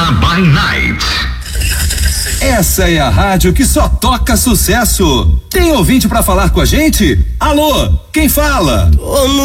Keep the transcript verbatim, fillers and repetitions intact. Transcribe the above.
Manhã by Night. Essa é a rádio que só toca sucesso. Tem ouvinte pra falar com a gente? Alô, quem fala?